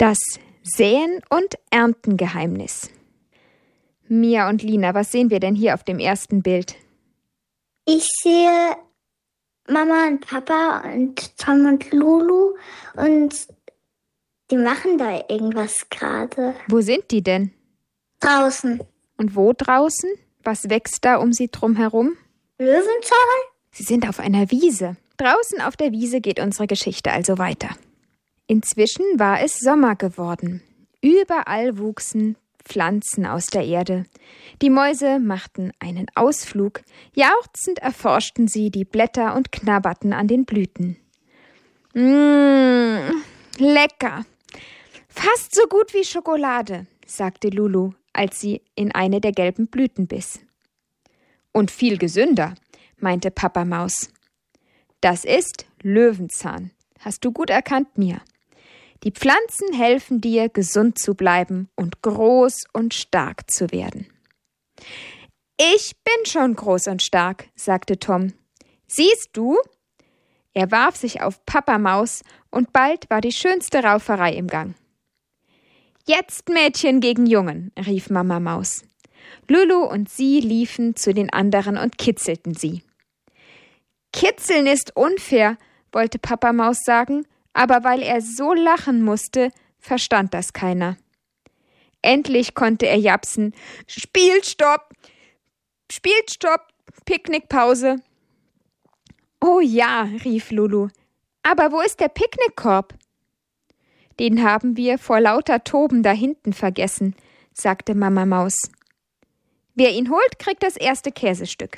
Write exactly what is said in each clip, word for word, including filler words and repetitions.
Das Säen- und Erntengeheimnis. Mia und Lina, was sehen wir denn hier auf dem ersten Bild? Ich sehe Mama und Papa und Tom und Lulu und die machen da irgendwas gerade. Wo sind die denn? Draußen. Und wo draußen? Was wächst da um sie drum herum? Löwenzahn? Sie sind auf einer Wiese. Draußen auf der Wiese geht unsere Geschichte also weiter. Inzwischen war es Sommer geworden. Überall wuchsen Pflanzen aus der Erde. Die Mäuse machten einen Ausflug. Jauchzend erforschten sie die Blätter und knabberten an den Blüten. Mmh, lecker! Fast so gut wie Schokolade, sagte Lulu, als sie in eine der gelben Blüten biss. Und viel gesünder, meinte Papa Maus. Das ist Löwenzahn. Hast du gut erkannt, Mia. Die Pflanzen helfen dir, gesund zu bleiben und groß und stark zu werden. Ich bin schon groß und stark, sagte Tom. Siehst du? Er warf sich auf Papa Maus und bald war die schönste Rauferei im Gang. Jetzt Mädchen gegen Jungen, rief Mama Maus. Lulu und sie liefen zu den anderen und kitzelten sie. Kitzeln ist unfair, wollte Papa Maus sagen, aber weil er so lachen musste, verstand das keiner. Endlich konnte er japsen. Spielstopp! Spielstopp! Picknickpause! Oh ja, rief Lulu. Aber wo ist der Picknickkorb? Den haben wir vor lauter Toben da hinten vergessen, sagte Mama Maus. Wer ihn holt, kriegt das erste Käsestück.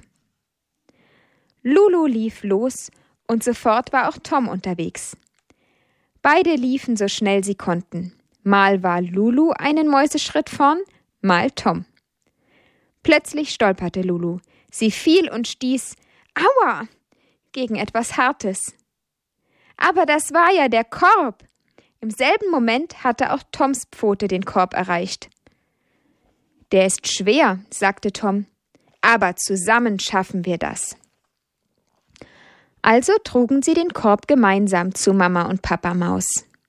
Lulu lief los und sofort war auch Tom unterwegs. Beide liefen so schnell sie konnten. Mal war Lulu einen Mäuseschritt vorn, mal Tom. Plötzlich stolperte Lulu. Sie fiel und stieß Aua! Gegen etwas Hartes. Aber das war ja der Korb. Im selben Moment hatte auch Toms Pfote den Korb erreicht. Der ist schwer, sagte Tom, aber zusammen schaffen wir das. Also trugen sie den Korb gemeinsam zu Mama und Papa Maus.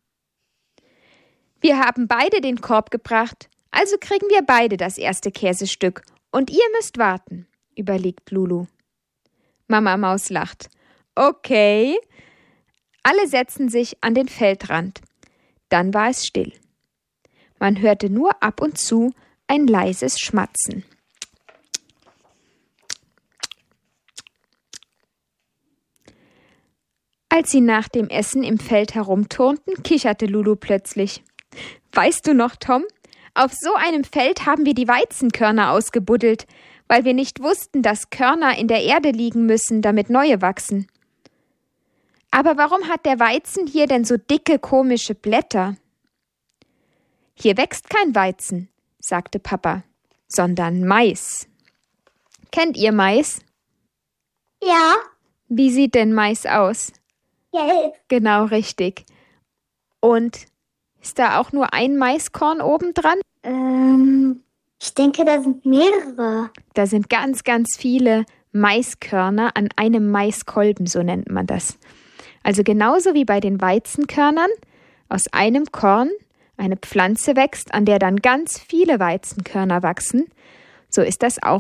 Wir haben beide den Korb gebracht, also kriegen wir beide das erste Käsestück und ihr müsst warten, überlegt Lulu. Mama Maus lacht. Okay. Alle setzten sich an den Feldrand. Dann war es still. Man hörte nur ab und zu ein leises Schmatzen. Als sie nach dem Essen im Feld herumturnten, kicherte Lulu plötzlich. Weißt du noch, Tom? Auf so einem Feld haben wir die Weizenkörner ausgebuddelt, weil wir nicht wussten, dass Körner in der Erde liegen müssen, damit neue wachsen. Aber warum hat der Weizen hier denn so dicke, komische Blätter? Hier wächst kein Weizen, sagte Papa, sondern Mais. Kennt ihr Mais? Ja. Wie sieht denn Mais aus? Gelb. Genau, richtig. Und ist da auch nur ein Maiskorn obendran? Ähm, ich denke, da sind mehrere. Da sind ganz, ganz viele Maiskörner an einem Maiskolben, so nennt man das. Also genauso wie bei den Weizenkörnern aus einem Korn eine Pflanze wächst, an der dann ganz viele Weizenkörner wachsen, so ist das auch